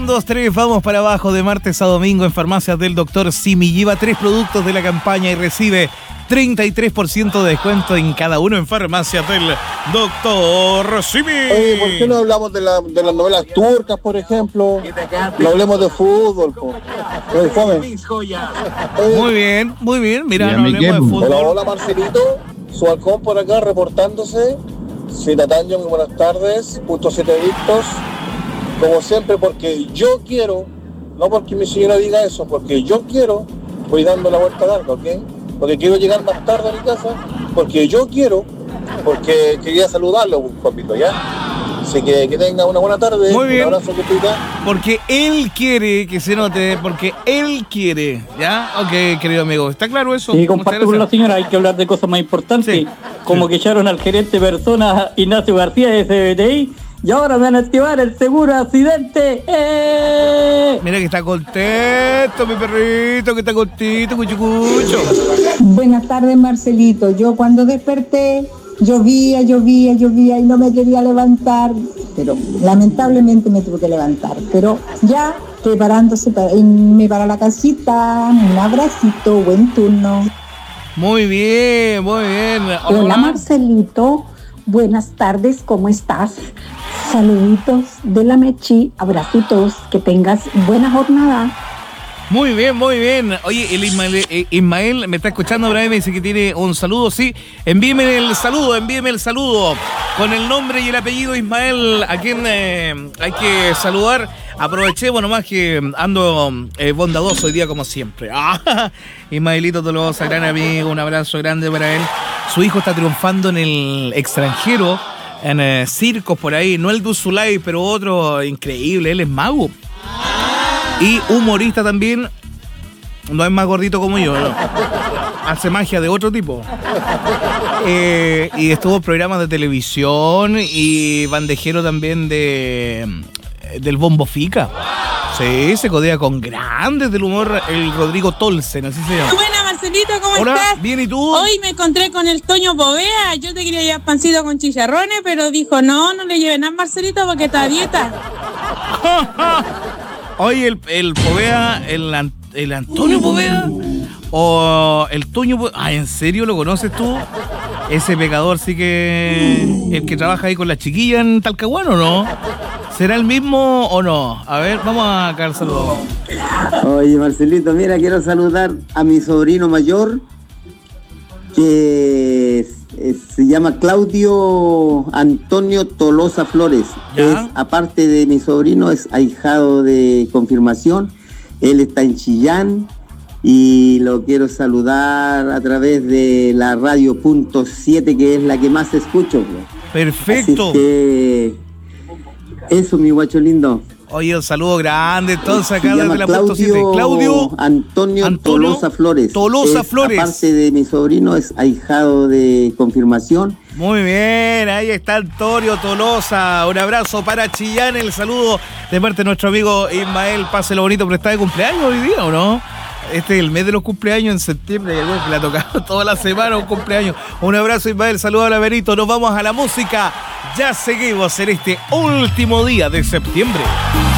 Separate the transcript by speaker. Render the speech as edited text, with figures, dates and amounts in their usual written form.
Speaker 1: 2, 3, vamos para abajo de martes a domingo en Farmacias del Dr. Simi. Lleva 3 productos de la campaña y recibe 33% de descuento en cada uno en Farmacias del Dr. Simi.
Speaker 2: Oye, ¿por qué no hablamos de las novelas turcas, por ejemplo? No hablemos de fútbol,
Speaker 1: Muy bien, muy bien. Mira, no hablemos de fútbol.
Speaker 2: Hola, Marcelito. Su halcón por acá reportándose. Cita Taño, muy buenas tardes. .7 dictos. Como siempre, porque yo quiero, no porque mi señora diga eso, porque yo quiero, voy dando la vuelta larga, ¿ok? Porque quiero llegar más tarde a mi casa, porque yo quiero, porque quería saludarlo un poquito, ¿ya? Así que tenga una buena tarde.
Speaker 1: Muy bien.
Speaker 2: Un abrazo, Cupita.
Speaker 1: Porque él quiere que se note, porque él quiere, ¿ya? Ok, querido amigo, ¿está claro eso?
Speaker 3: Sí, comparto con la señora, hay que hablar de cosas más importantes,
Speaker 1: sí,
Speaker 3: como que echaron al gerente persona Ignacio García de CBTI, y ahora van a activar el seguro accidente.
Speaker 1: Mira que está contento, mi perrito, que está contento, cuchucucho.
Speaker 4: Buenas tardes, Marcelito. Yo cuando desperté, llovía y no me quería levantar, pero lamentablemente me tuve que levantar. Pero ya preparándose para irme para la casita. Un abracito, buen turno.
Speaker 1: Muy bien, muy bien.
Speaker 5: Hola, Marcelito. Buenas tardes, ¿cómo estás? Saluditos de la Mechi, abracitos, que tengas buena jornada.
Speaker 1: Muy bien, muy bien. Oye, el Ismael me está escuchando, Brian, me dice que tiene un saludo, sí. Envíeme el saludo. Con el nombre y el apellido Ismael, a quien hay que saludar. Aprovechemos nomás que ando bondadoso hoy día como siempre. Ismaelito Tolosa, gran amigo, un abrazo grande para él. Su hijo está triunfando en el extranjero, en circos por ahí, no el Duzulay, pero otro increíble, él es mago. Y humorista también, no es más gordito como yo, ¿no? Hace magia de otro tipo. Y estuvo en programas de televisión y bandejero también del Bombo Fica. Sí, se codea con grandes del humor, el Rodrigo Tolsen, así se llama.
Speaker 6: Buena, Marcelito, ¿cómo
Speaker 1: Hola,
Speaker 6: estás?
Speaker 1: Bien, ¿y tú?
Speaker 6: Hoy me encontré con el Toño Povea. Yo te quería llevar pancito con chicharrones, pero dijo, no le lleven a Marcelito porque está a dieta.
Speaker 1: Oye, el Povea, el Antonio Povea o el Toño Povea. ¿En serio lo conoces tú? Ese pecador sí que el que trabaja ahí con la chiquilla en Talcahuano, ¿o no? ¿Será el mismo o no? A ver, vamos a caer saludos.
Speaker 7: Oye, Marcelito, mira, quiero saludar a mi sobrino mayor, que se llama Claudio Antonio Tolosa Flores. Aparte de mi sobrino, es ahijado de confirmación. Él está en Chillán y lo quiero saludar a través de la radio .7, que es la que más escucho.
Speaker 1: Perfecto.
Speaker 7: Así que eso, mi guacho lindo.
Speaker 1: Oye, un saludo grande entonces acá
Speaker 7: Se
Speaker 1: desde la
Speaker 7: Claudio,
Speaker 1: .7. Claudio
Speaker 7: Antonio Tolosa Flores.
Speaker 1: Tolosa Flores.
Speaker 7: Aparte de mi sobrino, es ahijado de confirmación.
Speaker 1: Muy bien, ahí está Antonio Tolosa. Un abrazo para Chillán, el saludo de parte de nuestro amigo Ismael. Páselo bonito, pero está de cumpleaños hoy día, ¿o no? Este es el mes de los cumpleaños en septiembre, que le ha tocado toda la semana un cumpleaños. Un abrazo, Ismael, saludo a la Benito. Nos vamos a la música. Ya seguimos en este último día de septiembre.